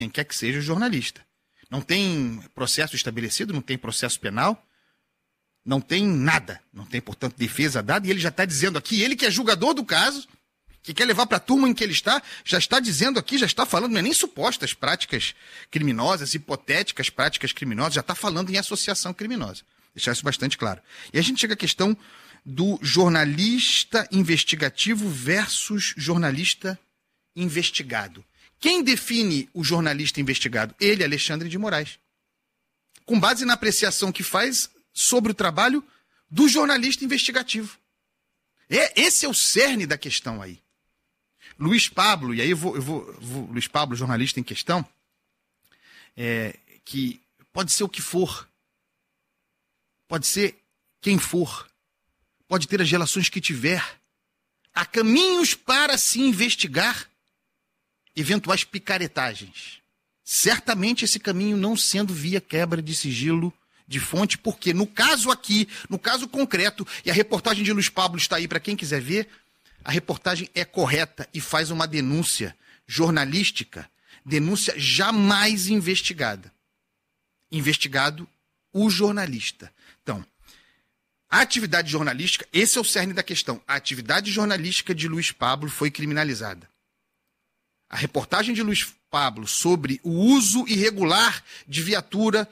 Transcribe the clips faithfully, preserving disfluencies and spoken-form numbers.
quem quer que seja o jornalista. Não tem processo estabelecido, não tem processo penal, não tem nada. Não tem, portanto, defesa dada. E ele já está dizendo aqui, ele que é julgador do caso, que quer levar para a turma em que ele está, já está dizendo aqui, já está falando, não é nem supostas práticas criminosas, hipotéticas práticas criminosas, já está falando em associação criminosa. Deixar isso bastante claro. E a gente chega à questão do jornalista investigativo versus jornalista investigado. Quem define o jornalista investigado? Ele, Alexandre de Moraes. Com base na apreciação que faz sobre o trabalho do jornalista investigativo. É, esse é o cerne da questão aí. Luiz Pablo, e aí eu vou, eu vou, eu vou Luiz Pablo, jornalista em questão, é, que pode ser o que for, pode ser quem for, pode ter as relações que tiver, há caminhos para se investigar eventuais picaretagens. Certamente esse caminho não sendo via quebra de sigilo de fonte, porque no caso aqui, no caso concreto, e a reportagem de Luiz Pablo está aí para quem quiser ver, a reportagem é correta e faz uma denúncia jornalística, denúncia jamais investigada. Investigado o jornalista. Então, a atividade jornalística, esse é o cerne da questão, a atividade jornalística de Luiz Pablo foi criminalizada. A reportagem de Luiz Pablo sobre o uso irregular de viatura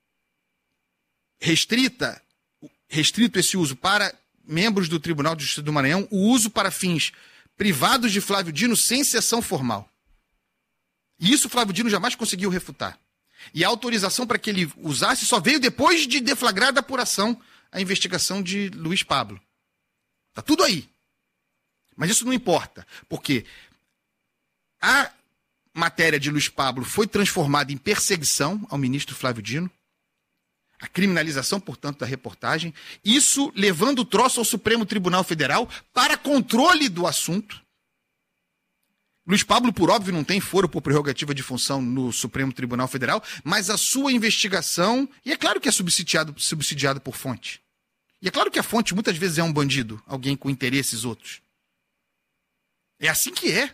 restrita, restrito esse uso para membros do Tribunal de Justiça do Maranhão, o uso para fins privados de Flávio Dino sem sessão formal. E isso Flávio Dino jamais conseguiu refutar. E a autorização para que ele usasse só veio depois de deflagrada a apuração, a investigação de Luiz Pablo. Está tudo aí. Mas isso não importa, porque a matéria de Luiz Pablo foi transformada em perseguição ao ministro Flávio Dino, a criminalização, portanto, da reportagem, isso levando o troço ao Supremo Tribunal Federal para controle do assunto. Luiz Pablo, por óbvio, não tem foro por prerrogativa de função no Supremo Tribunal Federal, mas a sua investigação, e é claro que é subsidiado, subsidiado por fonte. E é claro que a fonte muitas vezes é um bandido, alguém com interesses outros. É assim que é.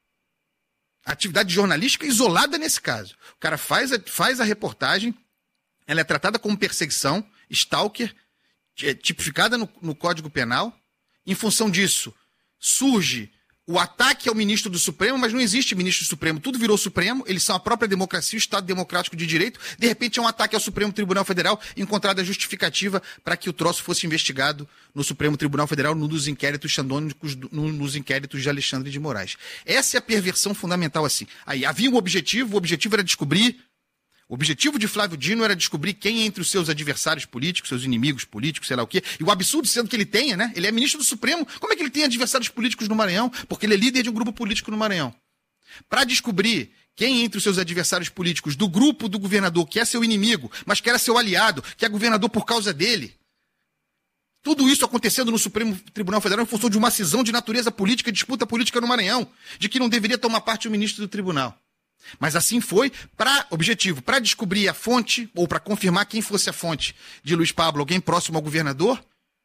A atividade jornalística é isolada nesse caso. O cara faz a, faz a reportagem, ela é tratada como perseguição, stalker, tipificada no, no Código Penal. Em função disso, surge o ataque ao ministro do Supremo, mas não existe ministro do Supremo, tudo virou Supremo, eles são a própria democracia, o Estado democrático de direito. De repente é um ataque ao Supremo Tribunal Federal, encontrada a justificativa para que o troço fosse investigado no Supremo Tribunal Federal, num dos inquéritos xandônicos, nos inquéritos de Alexandre de Moraes. Essa é a perversão fundamental assim. Aí havia um objetivo, o objetivo era descobrir. O objetivo de Flávio Dino era descobrir quem entre os seus adversários políticos, seus inimigos políticos, sei lá o quê. E o absurdo sendo que ele tenha, né? Ele é ministro do Supremo. Como é que ele tem adversários políticos no Maranhão? Porque ele é líder de um grupo político no Maranhão. Para descobrir quem entre os seus adversários políticos do grupo do governador, que é seu inimigo, mas que era seu aliado, que é governador por causa dele. Tudo isso acontecendo no Supremo Tribunal Federal em função de uma cisão de natureza política, disputa política no Maranhão, de que não deveria tomar parte o ministro do tribunal. Mas assim foi, para objetivo, para descobrir a fonte, ou para confirmar quem fosse a fonte de Luiz Pablo, alguém próximo ao governador,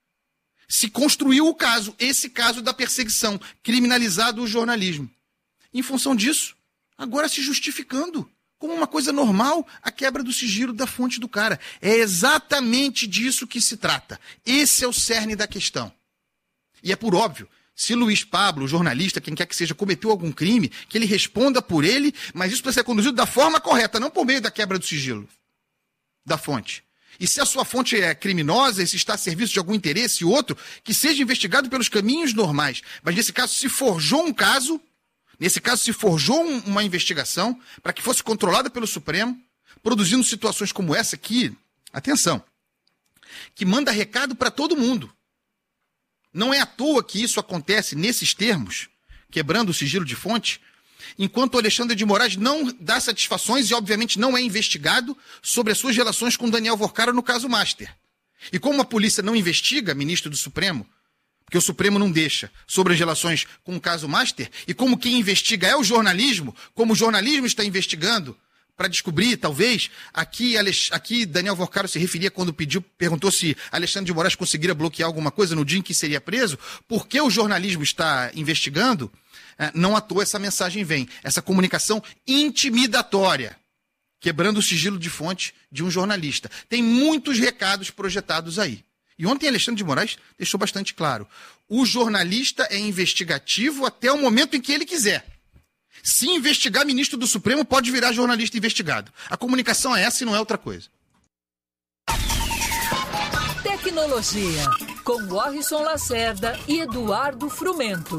se construiu o caso, esse caso da perseguição, criminalizado o jornalismo. Em função disso, agora se justificando como uma coisa normal a quebra do sigilo da fonte do cara. É exatamente disso que se trata. Esse é o cerne da questão. E é por óbvio. Se Luiz Pablo, o jornalista, quem quer que seja, cometeu algum crime, que ele responda por ele, mas isso precisa ser conduzido da forma correta, não por meio da quebra do sigilo da fonte. E se a sua fonte é criminosa, e se está a serviço de algum interesse outro, que seja investigado pelos caminhos normais. Mas nesse caso se forjou um caso, nesse caso se forjou um, uma investigação para que fosse controlada pelo Supremo, produzindo situações como essa aqui, atenção, que manda recado para todo mundo. Não é à toa que isso acontece nesses termos, quebrando o sigilo de fonte, enquanto o Alexandre de Moraes não dá satisfações e, obviamente, não é investigado sobre as suas relações com Daniel Vorcara no caso Master. E como a polícia não investiga, ministro do Supremo, porque o Supremo não deixa, sobre as relações com o caso Master, e como quem investiga é o jornalismo, como o jornalismo está investigando, para descobrir, talvez, aqui, aqui Daniel Vorcara se referia quando pediu, perguntou se Alexandre de Moraes conseguiria bloquear alguma coisa no dia em que seria preso, porque o jornalismo está investigando, É, não à toa essa mensagem vem, essa comunicação intimidatória, quebrando o sigilo de fonte de um jornalista. Tem muitos recados projetados aí. E ontem Alexandre de Moraes deixou bastante claro. O jornalista é investigativo até o momento em que ele quiser. Se investigar ministro do Supremo, pode virar jornalista investigado. A comunicação é essa e não é outra coisa. Tecnologia, com Warrison Lacerda e Eduardo Frumento.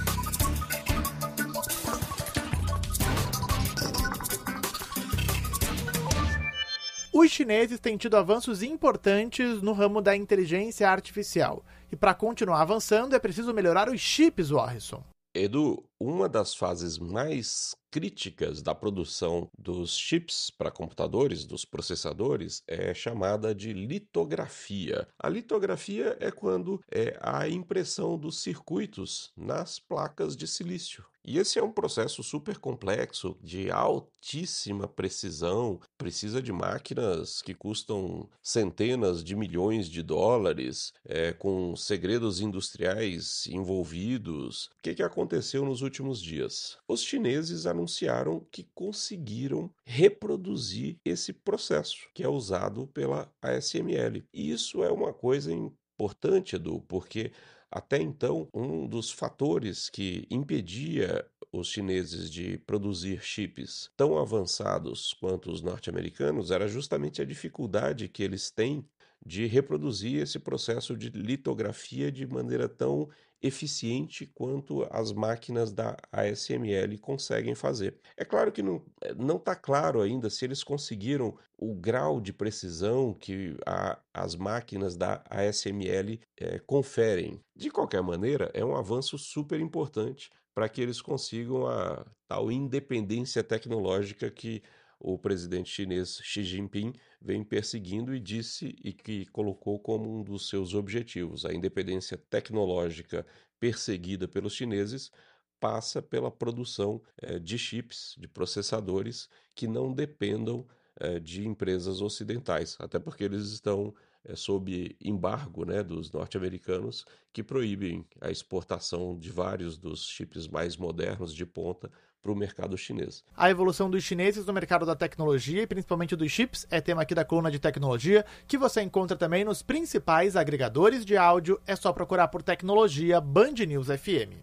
Os chineses têm tido avanços importantes no ramo da inteligência artificial. E para continuar avançando, é preciso melhorar os chips, Warrison. Edu, uma das fases mais críticas da produção dos chips para computadores, dos processadores, é chamada de litografia. A litografia é quando é a impressão dos circuitos nas placas de silício. E esse é um processo super complexo, de altíssima precisão, precisa de máquinas que custam centenas de milhões de dólares, é, com segredos industriais envolvidos. O que, que aconteceu nos últimos dias? Os chineses anunciaram que conseguiram reproduzir esse processo, que é usado pela A S M L. E isso é uma coisa importante, Edu, porque até então, um dos fatores que impedia os chineses de produzir chips tão avançados quanto os norte-americanos era justamente a dificuldade que eles têm de reproduzir esse processo de litografia de maneira tão eficiente quanto as máquinas da A S M L conseguem fazer. É claro que não está claro ainda se eles conseguiram o grau de precisão que a, as máquinas da A S M L é, conferem. De qualquer maneira, é um avanço super importante para que eles consigam a tal independência tecnológica que o presidente chinês Xi Jinping vem perseguindo e disse e que colocou como um dos seus objetivos. A independência tecnológica perseguida pelos chineses passa pela produção eh, de chips, de processadores que não dependam eh, de empresas ocidentais, até porque eles estão eh, sob embargo, né, dos norte-americanos que proíbem a exportação de vários dos chips mais modernos de ponta para o mercado chinês. A evolução dos chineses no mercado da tecnologia e principalmente dos chips é tema aqui da coluna de tecnologia, que você encontra também nos principais agregadores de áudio. É só procurar por Tecnologia Band News F M.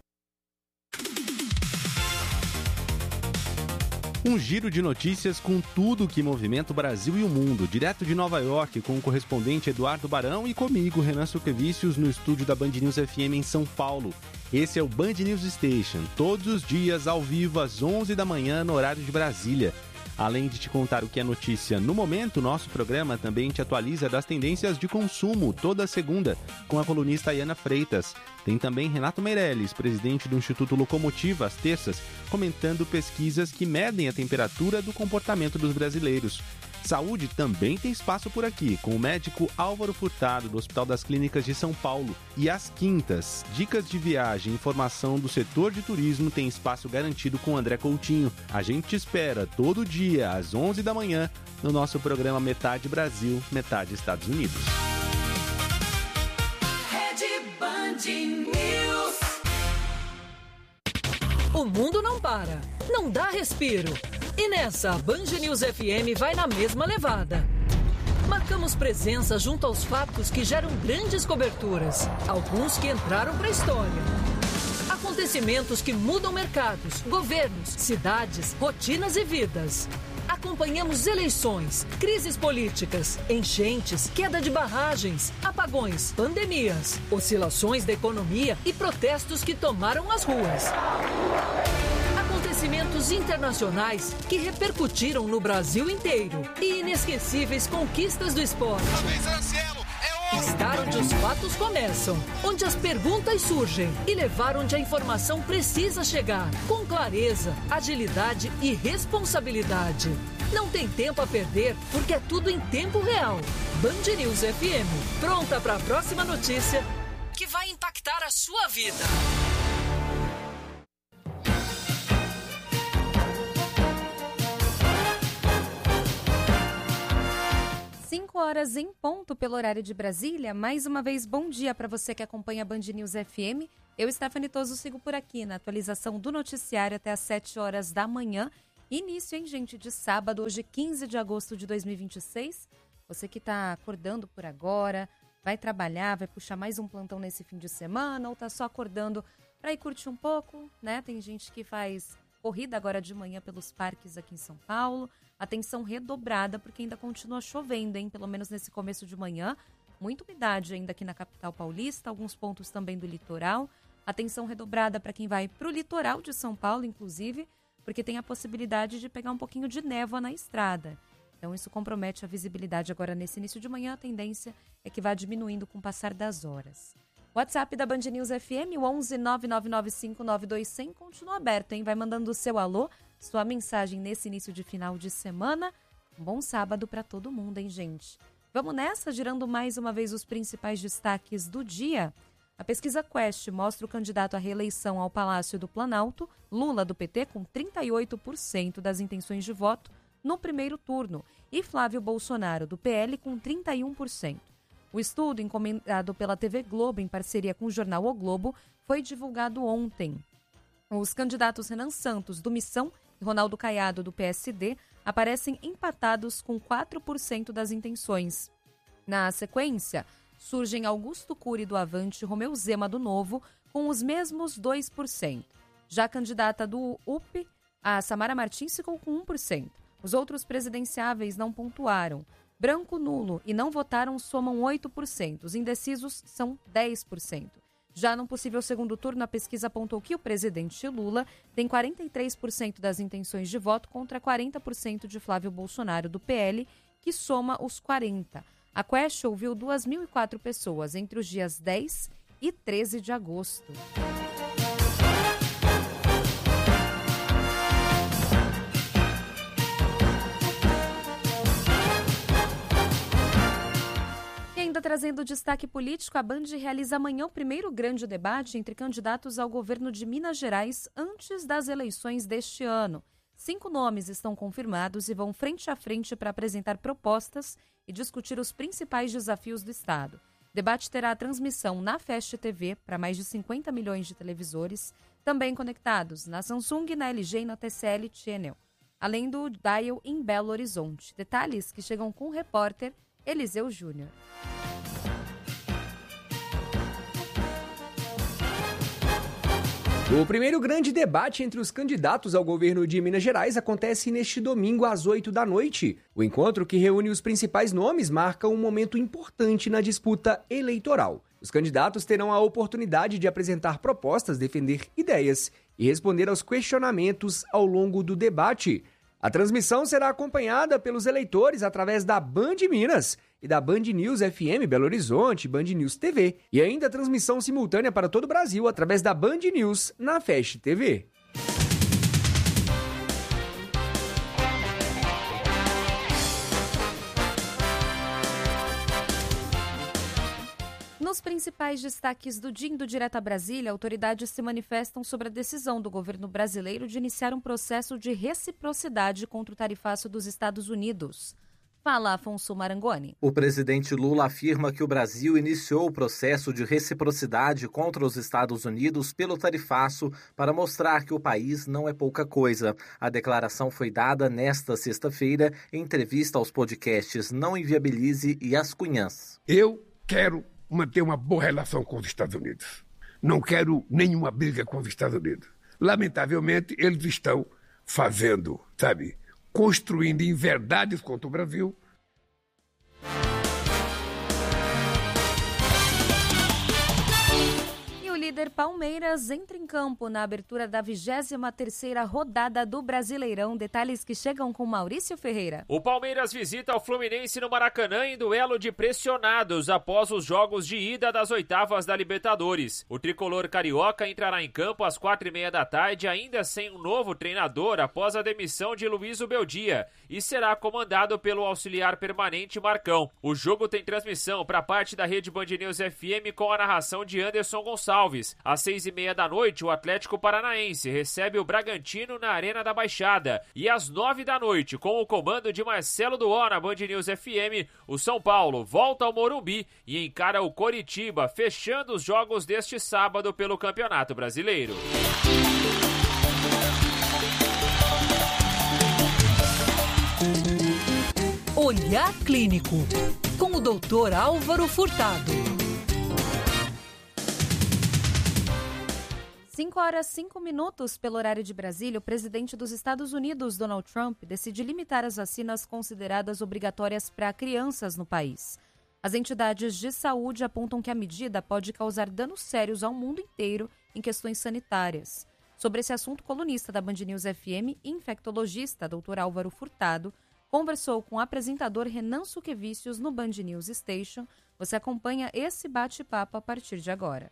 Um giro de notícias com tudo que movimenta o Brasil e o mundo, direto de Nova York, com o correspondente Eduardo Barão e comigo, Renan Suquevicius, no estúdio da Band News F M em São Paulo. Esse é o Band News Station, todos os dias ao vivo às onze da manhã no horário de Brasília. Além de te contar o que é notícia no momento, nosso programa também te atualiza das tendências de consumo toda segunda, com a colunista Ayana Freitas. Tem também Renato Meirelles, presidente do Instituto Locomotiva, às terças, comentando pesquisas que medem a temperatura do comportamento dos brasileiros. Saúde também tem espaço por aqui, com o médico Álvaro Furtado, do Hospital das Clínicas de São Paulo. E às quintas, dicas de viagem e informação do setor de turismo tem espaço garantido com André Coutinho. A gente te espera todo dia, às onze da manhã, no nosso programa Metade Brasil, Metade Estados Unidos. Rede Band News. O mundo não para, não dá respiro. E nessa, a Band News F M vai na mesma levada. Marcamos presença junto aos fatos que geram grandes coberturas, alguns que entraram para a história. Acontecimentos que mudam mercados, governos, cidades, rotinas e vidas. Acompanhamos eleições, crises políticas, enchentes, queda de barragens, apagões, pandemias, oscilações da economia e protestos que tomaram as ruas. Acontecimentos internacionais que repercutiram no Brasil inteiro e inesquecíveis conquistas do esporte. Estar onde os fatos começam, onde as perguntas surgem e levar onde a informação precisa chegar, com clareza, agilidade e responsabilidade. Não tem tempo a perder, porque é tudo em tempo real. Band News F M, pronta para a próxima notícia que vai impactar a sua vida. cinco horas em ponto pelo horário de Brasília. Mais uma vez, bom dia para você que acompanha a Band News F M. Eu, Stephanie Toso, sigo por aqui na atualização do noticiário até às sete horas da manhã. Início, hein, gente, de sábado, hoje quinze de agosto de dois mil e vinte e seis. Você que está acordando por agora, vai trabalhar, vai puxar mais um plantão nesse fim de semana ou está só acordando para ir curtir um pouco, né? Tem gente que faz corrida agora de manhã pelos parques aqui em São Paulo. Atenção redobrada porque ainda continua chovendo, hein? Pelo menos nesse começo de manhã. Muita umidade ainda aqui na capital paulista, alguns pontos também do litoral. Atenção redobrada para quem vai para o litoral de São Paulo, inclusive, porque tem a possibilidade de pegar um pouquinho de névoa na estrada. Então isso compromete a visibilidade agora nesse início de manhã. A tendência é que vá diminuindo com o passar das horas. WhatsApp da Band News F M, o onze nove nove nove cinco nove dois zero zero, continua aberto, hein? Vai mandando o seu alô, sua mensagem nesse início de final de semana. Um bom sábado para todo mundo, hein, gente? Vamos nessa, girando mais uma vez os principais destaques do dia. A pesquisa Quest mostra o candidato à reeleição ao Palácio do Planalto, Lula do P T, com trinta e oito por cento das intenções de voto no primeiro turno, e Flávio Bolsonaro do P L com trinta e um por cento. O estudo, encomendado pela T V Globo em parceria com o jornal O Globo, foi divulgado ontem. Os candidatos Renan Santos, do Missão, e Ronaldo Caiado, do P S D, aparecem empatados com quatro por cento das intenções. Na sequência, surgem Augusto Cury, do Avante, e Romeu Zema, do Novo, com os mesmos dois por cento. Já a candidata do U P, a Samara Martins, ficou com um por cento. Os outros presidenciáveis não pontuaram. Branco, nulo e não votaram somam oito por cento. Os indecisos são dez por cento. Já no possível segundo turno, a pesquisa apontou que o presidente Lula tem quarenta e três por cento das intenções de voto contra quarenta por cento de Flávio Bolsonaro, do P L, que soma os quarenta por cento. A Quest ouviu duas mil e quatro pessoas entre os dias dez e treze de agosto. Ainda trazendo destaque político, a Band realiza amanhã o primeiro grande debate entre candidatos ao governo de Minas Gerais antes das eleições deste ano. Cinco nomes estão confirmados e vão frente a frente para apresentar propostas e discutir os principais desafios do Estado. O debate terá a transmissão na Fast T V para mais de cinquenta milhões de televisores, também conectados na Samsung, na L G e na T C L Channel, além do Dial em Belo Horizonte. Detalhes que chegam com o repórter Eliseu Júnior. O primeiro grande debate entre os candidatos ao governo de Minas Gerais acontece neste domingo às oito da noite. O encontro, que reúne os principais nomes, marca um momento importante na disputa eleitoral. Os candidatos terão a oportunidade de apresentar propostas, defender ideias e responder aos questionamentos ao longo do debate. A transmissão será acompanhada pelos eleitores através da Band Minas e da Band News F M Belo Horizonte, Band News T V, e ainda a transmissão simultânea para todo o Brasil através da Band News na Fast T V. Nos principais destaques do dia do Direto a Brasília, autoridades se manifestam sobre a decisão do governo brasileiro de iniciar um processo de reciprocidade contra o tarifaço dos Estados Unidos. Fala, Afonso Marangoni. O presidente Lula afirma que o Brasil iniciou o processo de reciprocidade contra os Estados Unidos pelo tarifaço para mostrar que o país não é pouca coisa. A declaração foi dada nesta sexta-feira em entrevista aos podcasts Não Inviabilize e As Cunhãs. Eu quero manter uma boa relação com os Estados Unidos. Não quero nenhuma briga com os Estados Unidos. Lamentavelmente, eles estão fazendo, sabe, construindo inverdades contra o Brasil. O líder Palmeiras entra em campo na abertura da vigésima terceira rodada do Brasileirão. Detalhes que chegam com Maurício Ferreira. O Palmeiras visita o Fluminense no Maracanã em duelo de pressionados após os jogos de ida das oitavas da Libertadores. O tricolor carioca entrará em campo às quatro e meia da tarde, ainda sem um novo treinador após a demissão de Luiz Ubeldia, e será comandado pelo auxiliar permanente Marcão. O jogo tem transmissão para parte da rede Band News F M com a narração de Anderson Gonçalves. Alves. Às seis e meia da noite, o Atlético Paranaense recebe o Bragantino na Arena da Baixada. E às nove da noite, com o comando de Marcelo Duó na Band News F M, o São Paulo volta ao Morumbi e encara o Coritiba, fechando os jogos deste sábado pelo Campeonato Brasileiro. Olhar Clínico, com o doutor Álvaro Furtado. cinco horas e cinco minutos pelo horário de Brasília, o presidente dos Estados Unidos, Donald Trump, decide limitar as vacinas consideradas obrigatórias para crianças no país. As entidades de saúde apontam que a medida pode causar danos sérios ao mundo inteiro em questões sanitárias. Sobre esse assunto, o colunista da Band News F M e infectologista, doutor Álvaro Furtado, conversou com o apresentador Renan Suquevicius no Band News Station. Você acompanha esse bate-papo a partir de agora.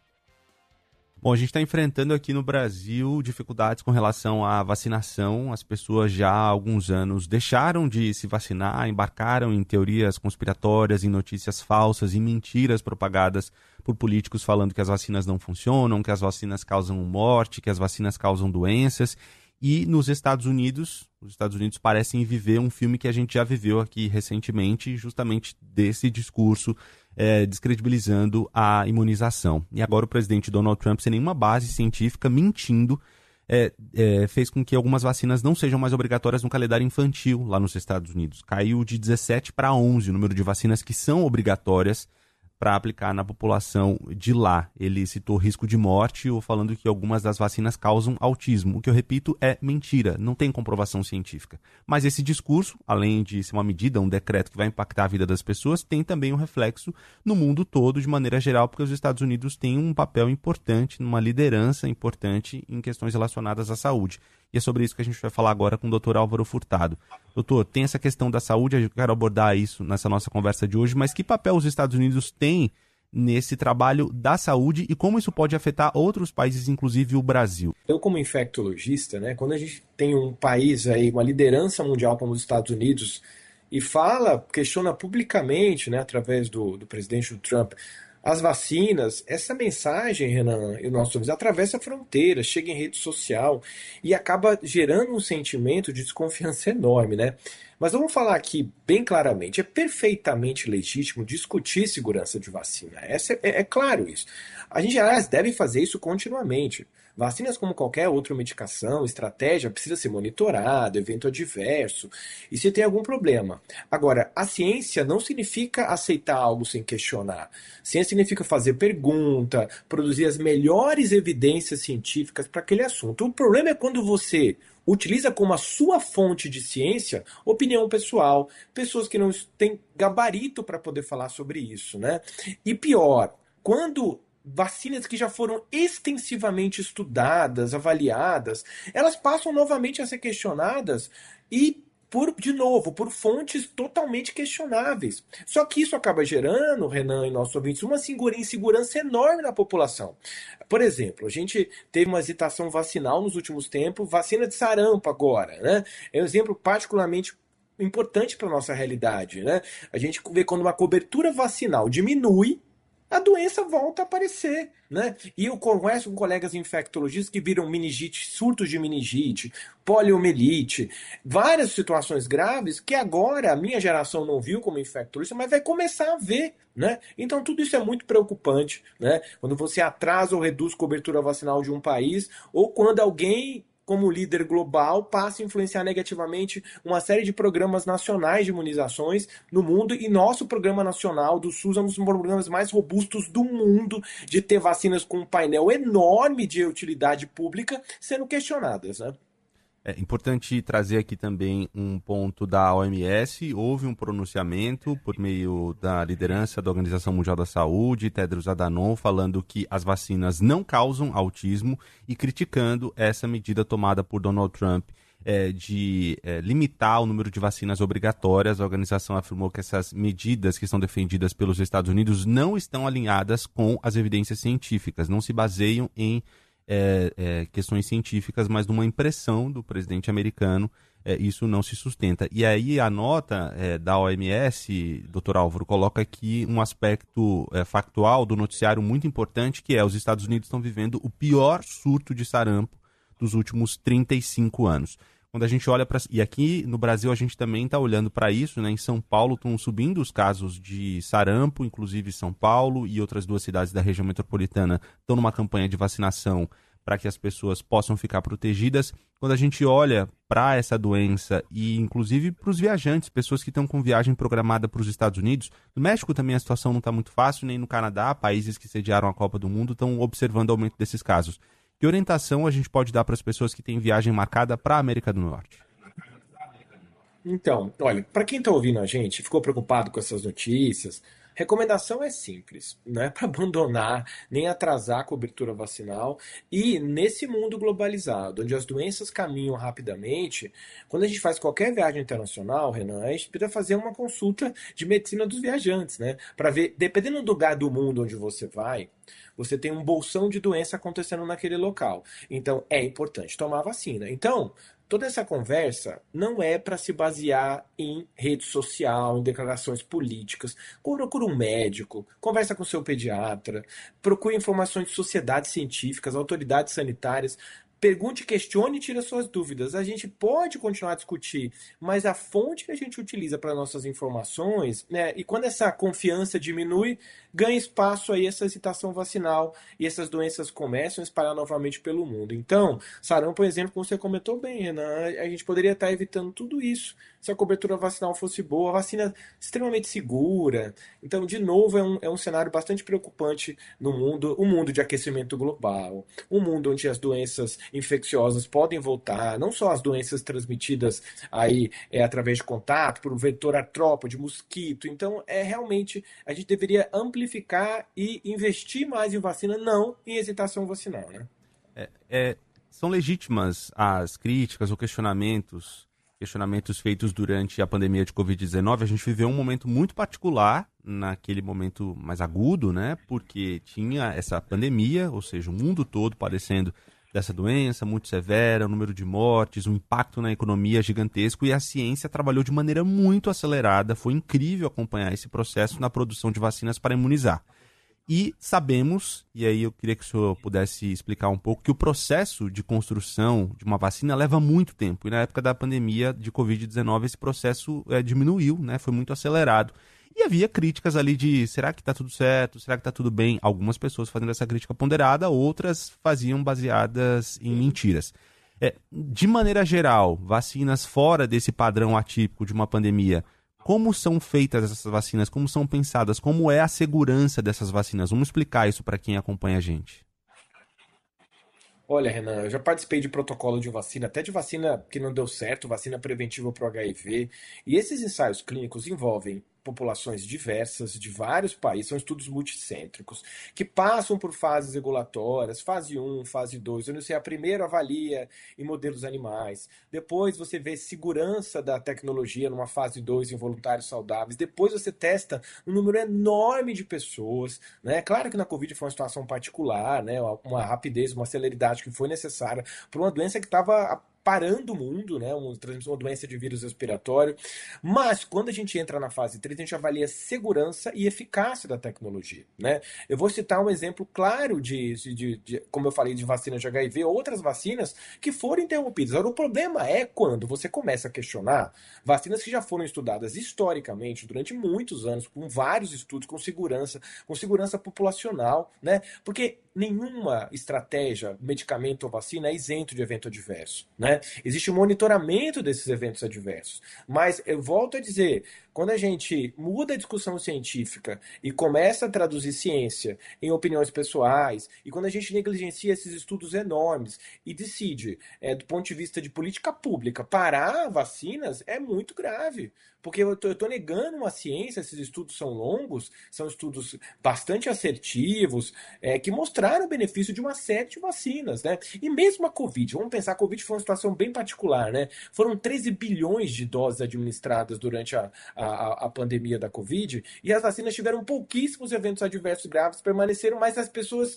Bom, a gente está enfrentando aqui no Brasil dificuldades com relação à vacinação. As pessoas já há alguns anos deixaram de se vacinar, embarcaram em teorias conspiratórias, em notícias falsas e mentiras propagadas por políticos falando que as vacinas não funcionam, que as vacinas causam morte, que as vacinas causam doenças. E nos Estados Unidos, os Estados Unidos parecem viver um filme que a gente já viveu aqui recentemente, justamente desse discurso é, descredibilizando a imunização. E agora o presidente Donald Trump, sem nenhuma base científica, mentindo, é, é, fez com que algumas vacinas não sejam mais obrigatórias no calendário infantil lá nos Estados Unidos. Caiu de dezessete para onze o número de vacinas que são obrigatórias para aplicar na população de lá. Ele citou risco de morte ou falando que algumas das vacinas causam autismo. O que eu repito é mentira, não tem comprovação científica. Mas esse discurso, além de ser uma medida, um decreto que vai impactar a vida das pessoas, tem também um reflexo no mundo todo de maneira geral, porque os Estados Unidos têm um papel importante, uma liderança importante em questões relacionadas à saúde. E é sobre isso que a gente vai falar agora com o doutor Álvaro Furtado. Doutor, tem essa questão da saúde, eu quero abordar isso nessa nossa conversa de hoje, mas que papel os Estados Unidos têm nesse trabalho da saúde e como isso pode afetar outros países, inclusive o Brasil? Eu, como infectologista, né, quando a gente tem um país aí, uma liderança mundial como os Estados Unidos, e fala, questiona publicamente, né, através do, do presidente Trump, as vacinas, essa mensagem, Renan, e o nosso ouvido, atravessa a fronteira, chega em rede social e acaba gerando um sentimento de desconfiança enorme, né? Mas vamos falar aqui bem claramente, é perfeitamente legítimo discutir segurança de vacina. Essa é, é, é claro isso. A gente, aliás, deve fazer isso continuamente. Vacinas, como qualquer outra medicação, estratégia, precisa ser monitorado, evento adverso, e se tem algum problema. Agora, a ciência não significa aceitar algo sem questionar. Ciência significa fazer pergunta, produzir as melhores evidências científicas para aquele assunto. O problema é quando você utiliza como a sua fonte de ciência opinião pessoal, pessoas que não têm gabarito para poder falar sobre isso, né? E pior, quando vacinas que já foram extensivamente estudadas, avaliadas, elas passam novamente a ser questionadas e, por, de novo, por fontes totalmente questionáveis. Só que isso acaba gerando, Renan e nossos ouvintes, uma insegurança enorme na população. Por exemplo, a gente teve uma hesitação vacinal nos últimos tempos, vacina de sarampo agora, né? É um exemplo particularmente importante para a nossa realidade, né? A gente vê quando uma cobertura vacinal diminui, a doença volta a aparecer, né? E eu converso com colegas infectologistas que viram meningite, surtos de meningite, poliomielite, várias situações graves que agora a minha geração não viu como infectologista, mas vai começar a ver, né? Então tudo isso é muito preocupante, né? Quando você atrasa ou reduz cobertura vacinal de um país, ou quando alguém, como líder global, passa a influenciar negativamente uma série de programas nacionais de imunizações no mundo, e nosso programa nacional do SUS é um dos programas mais robustos do mundo de ter vacinas com um painel enorme de utilidade pública sendo questionadas, né? É importante trazer aqui também um ponto da O M S. Houve um pronunciamento por meio da liderança da Organização Mundial da Saúde, Tedros Adhanom, falando que as vacinas não causam autismo e criticando essa medida tomada por Donald Trump é, de é, limitar o número de vacinas obrigatórias. A organização afirmou que essas medidas que são defendidas pelos Estados Unidos não estão alinhadas com as evidências científicas, não se baseiam em É, é, questões científicas, mas numa impressão do presidente americano é, isso não se sustenta. E aí a nota é, da O M S, doutor Álvaro, coloca aqui um aspecto é, factual do noticiário muito importante, que é os Estados Unidos estão vivendo o pior surto de sarampo dos últimos trinta e cinco anos. Quando a gente olha para... E aqui no Brasil a gente também está olhando para isso, né? Em São Paulo estão subindo os casos de sarampo, inclusive São Paulo e outras duas cidades da região metropolitana estão numa campanha de vacinação para que as pessoas possam ficar protegidas. Quando a gente olha para essa doença e inclusive para os viajantes, pessoas que estão com viagem programada para os Estados Unidos, no México também a situação não está muito fácil, nem no Canadá, países que sediaram a Copa do Mundo estão observando o aumento desses casos. Que orientação a gente pode dar para as pessoas que têm viagem marcada para a América do Norte? Então, olha, para quem está ouvindo a gente, ficou preocupado com essas notícias, recomendação é simples, não é para abandonar nem atrasar a cobertura vacinal. E nesse mundo globalizado, onde as doenças caminham rapidamente, quando a gente faz qualquer viagem internacional, Renan, a gente precisa fazer uma consulta de medicina dos viajantes, né? Para ver, dependendo do lugar do mundo onde você vai, você tem um bolsão de doença acontecendo naquele local. Então, é importante tomar a vacina. Então, toda essa conversa não é para se basear em rede social, em declarações políticas. Procure um médico, conversa com seu pediatra, procure informações de sociedades científicas, autoridades sanitárias. Pergunte, questione e tire as suas dúvidas. A gente pode continuar a discutir, mas a fonte que a gente utiliza para nossas informações, né, e quando essa confiança diminui, ganha espaço aí essa hesitação vacinal e essas doenças começam a espalhar novamente pelo mundo. Então, sarampo, por exemplo, como você comentou bem, Renan, a gente poderia estar evitando tudo isso se a cobertura vacinal fosse boa, a vacina extremamente segura. Então, de novo, é um, é um cenário bastante preocupante no mundo, o mundo de aquecimento global, um mundo onde as doenças infecciosas podem voltar, não só as doenças transmitidas aí é, através de contato, por um vetor artrópode, mosquito. Então, é realmente, a gente deveria amplificar e investir mais em vacina, não em hesitação vacinal, né? É, é, são legítimas as críticas ou questionamentos, questionamentos feitos durante a pandemia de covid dezenove. A gente viveu um momento muito particular, naquele momento mais agudo, né? Porque tinha essa pandemia, ou seja, o mundo todo padecendo dessa doença muito severa, o número de mortes, um impacto na economia gigantesco, e a ciência trabalhou de maneira muito acelerada. Foi incrível acompanhar esse processo na produção de vacinas para imunizar. E sabemos, e aí eu queria que o senhor pudesse explicar um pouco, que o processo de construção de uma vacina leva muito tempo. E na época da pandemia de covid dezenove esse processo é, diminuiu, né? Foi muito acelerado. E havia críticas ali de, será que está tudo certo? Será que está tudo bem? Algumas pessoas fazendo essa crítica ponderada, outras faziam baseadas em mentiras. É, de maneira geral, vacinas fora desse padrão atípico de uma pandemia, como são feitas essas vacinas? Como são pensadas? Como é a segurança dessas vacinas? Vamos explicar isso para quem acompanha a gente. Olha, Renan, eu já participei de protocolo de vacina, até de vacina que não deu certo, vacina preventiva para o H I V. E esses ensaios clínicos envolvem populações diversas de vários países, são estudos multicêntricos, que passam por fases regulatórias, fase um, fase dois, onde você a primeiro avalia em modelos animais, depois você vê segurança da tecnologia numa fase dois em voluntários saudáveis, depois você testa um número enorme de pessoas, né? Claro que na Covid foi uma situação particular, né? Uma rapidez, uma celeridade que foi necessária para uma doença que estava parando o mundo, né? Uma, uma doença de vírus respiratório. Mas quando a gente entra na fase três, a gente avalia segurança e eficácia da tecnologia, né? Eu vou citar um exemplo claro de, de, de como eu falei, de vacinas de H I V, outras vacinas que foram interrompidas. Agora, o problema é quando você começa a questionar vacinas que já foram estudadas historicamente durante muitos anos, com vários estudos, com segurança, com segurança populacional, né? Porque nenhuma estratégia, medicamento ou vacina é isento de evento adverso, né? Existe um monitoramento desses eventos adversos. Mas eu volto a dizer, quando a gente muda a discussão científica e começa a traduzir ciência em opiniões pessoais, e quando a gente negligencia esses estudos enormes e decide, é, do ponto de vista de política pública, parar vacinas, é muito grave. Porque eu estou negando uma ciência, esses estudos são longos, são estudos bastante assertivos, é, que mostraram o benefício de uma série de vacinas, né? E mesmo a Covid, vamos pensar, a Covid foi uma situação bem particular, né? Foram treze bilhões de doses administradas durante a, a, a pandemia da Covid, e as vacinas tiveram pouquíssimos eventos adversos graves, permaneceram, mas as pessoas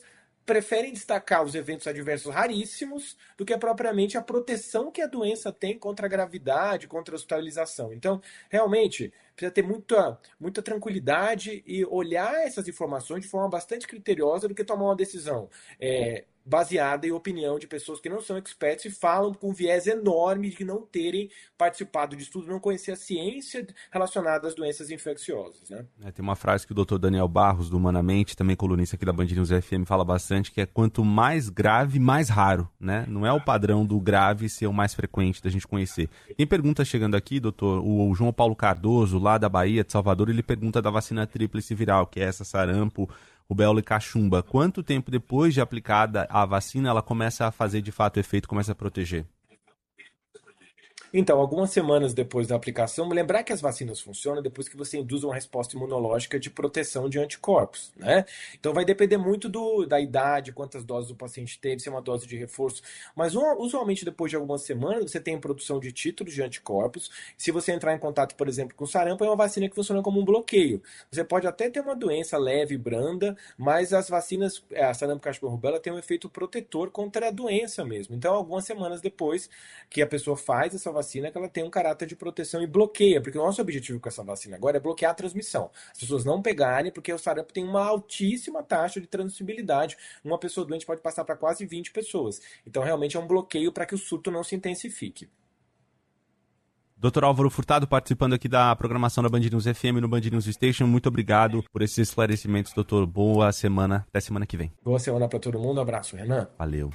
preferem destacar os eventos adversos raríssimos do que propriamente a proteção que a doença tem contra a gravidade, contra a hospitalização. Então, realmente, precisa ter muita, muita tranquilidade e olhar essas informações de forma bastante criteriosa do que tomar uma decisão é, baseada em opinião de pessoas que não são experts e falam com um viés enorme de não terem participado de estudo, não conhecer a ciência relacionada às doenças infecciosas. Né? É, tem uma frase que o doutor Daniel Barros, do Humanamente, também colunista aqui da Band News F M, fala bastante, que é quanto mais grave, mais raro. Né? Não é o padrão do grave ser o mais frequente da gente conhecer. Tem pergunta chegando aqui, doutor, o João Paulo Cardoso, lá da Bahia, de Salvador, ele pergunta da vacina tríplice viral, que é essa sarampo, rubéola e cachumba. Quanto tempo depois de aplicada a vacina ela começa a fazer de fato efeito, começa a proteger? Então, algumas semanas depois da aplicação, lembrar que as vacinas funcionam depois que você induz uma resposta imunológica de proteção de anticorpos, né? Então vai depender muito do, da idade, quantas doses o paciente teve, se é uma dose de reforço. Mas usualmente depois de algumas semanas você tem produção de títulos de anticorpos. Se você entrar em contato, por exemplo, com o sarampo, é uma vacina que funciona como um bloqueio. Você pode até ter uma doença leve e branda, mas as vacinas, a sarampo, cachumba e rubéola, tem um efeito protetor contra a doença mesmo. Então, algumas semanas depois que a pessoa faz essa vacina, que ela tem um caráter de proteção e bloqueia, porque o nosso objetivo com essa vacina agora é bloquear a transmissão. As pessoas não pegarem, porque o sarampo tem uma altíssima taxa de transmissibilidade. Uma pessoa doente pode passar para quase vinte pessoas. Então, realmente é um bloqueio para que o surto não se intensifique. doutor Álvaro Furtado participando aqui da programação da Band News F M no Band News Station. Muito obrigado por esses esclarecimentos, doutor. Boa semana. Até semana que vem. Boa semana para todo mundo. Um abraço, Renan. Valeu.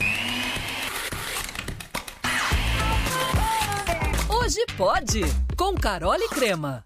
Hoje pode, com Carol e Crema.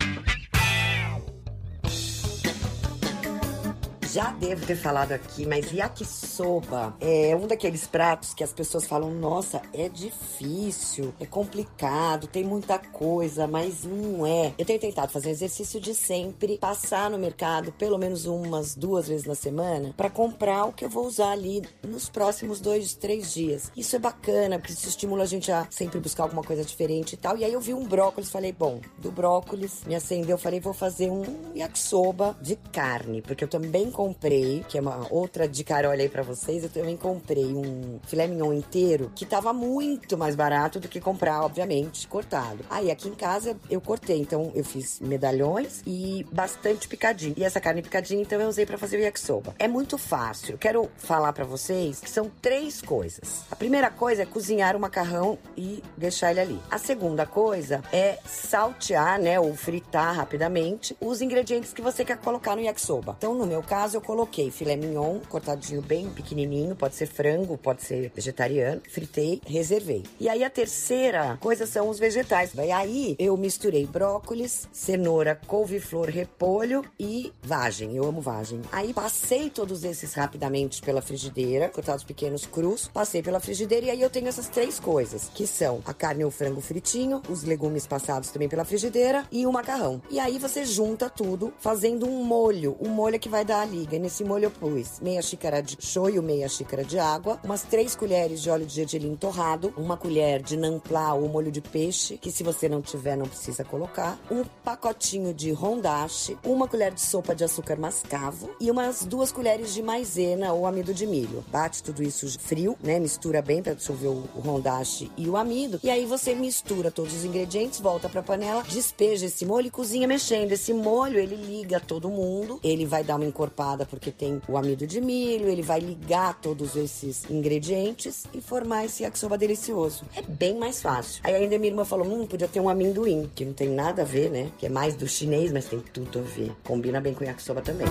Já devo ter falado aqui, mas yakisoba é um daqueles pratos que as pessoas falam, nossa, é difícil, é complicado, tem muita coisa, mas não é. Eu tenho tentado fazer um exercício de sempre passar no mercado pelo menos umas duas vezes na semana para comprar o que eu vou usar ali nos próximos dois, três dias. Isso é bacana, porque isso estimula a gente a sempre buscar alguma coisa diferente e tal. E aí eu vi um brócolis, falei, bom, do brócolis me acendeu, falei, vou fazer um yakisoba de carne, porque eu também comprei, que é uma outra dica olha aí pra vocês, eu também comprei um filé mignon inteiro, que tava muito mais barato do que comprar, obviamente, cortado. Aí aqui em casa eu cortei, então eu fiz medalhões e bastante picadinho. E essa carne picadinha, então eu usei pra fazer o yakisoba. É muito fácil. Eu quero falar pra vocês que são três coisas. A primeira coisa é cozinhar o macarrão e deixar ele ali. A segunda coisa é saltear, né, ou fritar rapidamente os ingredientes que você quer colocar no yakisoba. Então, no meu caso, eu coloquei filé mignon, cortadinho bem pequenininho, pode ser frango, pode ser vegetariano, fritei, reservei. E aí a terceira coisa são os vegetais. E aí eu misturei brócolis, cenoura, couve-flor, repolho e vagem. Eu amo vagem. Aí passei todos esses rapidamente pela frigideira, cortados pequenos crus, passei pela frigideira e aí eu tenho essas três coisas, que são a carne ou frango fritinho, os legumes passados também pela frigideira e o macarrão. E aí você junta tudo fazendo um molho, um molho que vai dar a liga. E nesse molho eu pus meia xícara de shoyu, meia xícara de água, umas três colheres de óleo de gergelim torrado, uma colher de nampla ou molho de peixe, que se você não tiver não precisa colocar, um pacotinho de rondache, uma colher de sopa de açúcar mascavo e umas duas colheres de maisena ou amido de milho. Bate tudo isso frio, né? Mistura bem para dissolver o rondache e o amido. E aí você mistura todos os ingredientes, volta pra panela, despeja esse molho e cozinha mexendo. Esse molho, ele liga todo mundo, ele vai dar uma encorpada porque tem o amido de milho, ele vai ligar todos esses ingredientes e formar esse yakisoba delicioso. É bem mais fácil. Aí ainda minha irmã falou, hum, podia ter um amendoim, que não tem nada a ver, né? Que é mais do chinês, mas tem tudo a ver. Combina bem com o yakisoba também.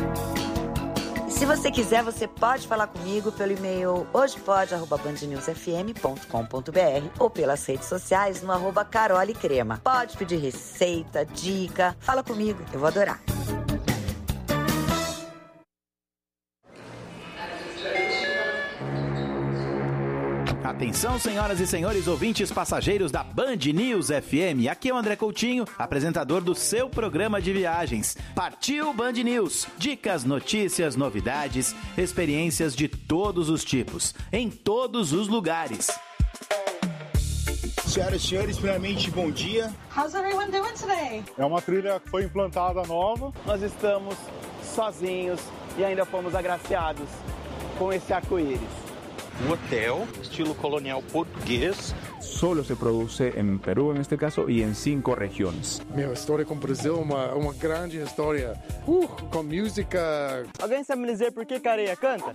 Se você quiser, você pode falar comigo pelo e-mail hojepod arroba band news f m ponto com ponto b r ou pelas redes sociais no arroba Carol e Crema. Pode pedir receita, dica, fala comigo, eu vou adorar. Atenção, senhoras e senhores ouvintes passageiros da Band News F M. Aqui é o André Coutinho, apresentador do seu programa de viagens. Partiu Band News. Dicas, notícias, novidades, experiências de todos os tipos, em todos os lugares. Senhoras e senhores, primeiramente, bom dia. How's everyone doing today? É uma trilha que foi implantada nova. Nós estamos sozinhos e ainda fomos agraciados com esse arco-íris? Um hotel, estilo colonial português. Solo se produce em Peru, neste caso, e em cinco regiões. Minha história com o Brasil é uma, uma grande história, uh, com música. Alguém sabe me dizer por que Careia canta?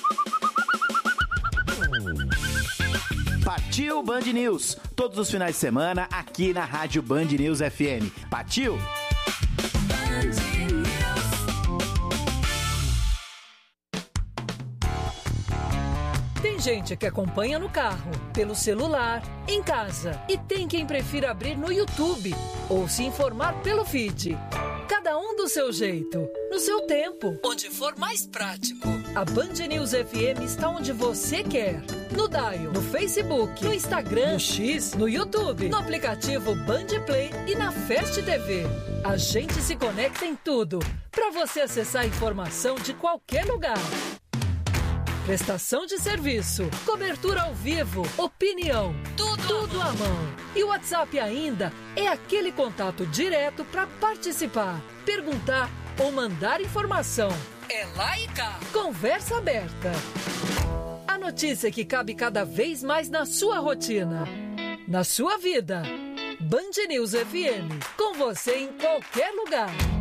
Partiu Band News, todos os finais de semana aqui na Rádio Band News F M. Partiu! Tem gente que acompanha no carro, pelo celular, em casa. E tem quem prefira abrir no YouTube ou se informar pelo feed. Cada um do seu jeito, no seu tempo, onde for mais prático. A Band News F M está onde você quer. No Dial, no Facebook, no Instagram, no X, no YouTube, no aplicativo Band Play e na Fast T V. A gente se conecta em tudo, para você acessar a informação de qualquer lugar. Prestação de serviço, cobertura ao vivo, opinião, tudo, tudo à mão. E o WhatsApp ainda é aquele contato direto para participar, perguntar ou mandar informação. É lá e cá. Conversa aberta. A notícia que cabe cada vez mais na sua rotina, na sua vida. Band News F M, com você em qualquer lugar.